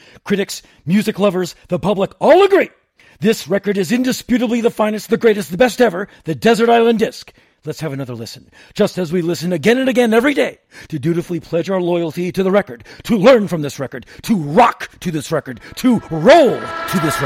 Critics, music lovers, the public all agree. This record is indisputably the finest, the greatest, the best ever, the Desert Island Disc. Let's have another listen, just as we listen again and again every day to dutifully pledge our loyalty to the record, to learn from this record, to rock to this record, to roll to this record.